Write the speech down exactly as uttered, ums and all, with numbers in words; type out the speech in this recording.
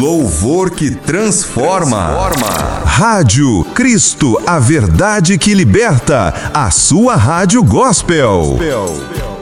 Louvor que transforma. transforma. Rádio Cristo, a verdade que liberta. A sua rádio gospel. gospel.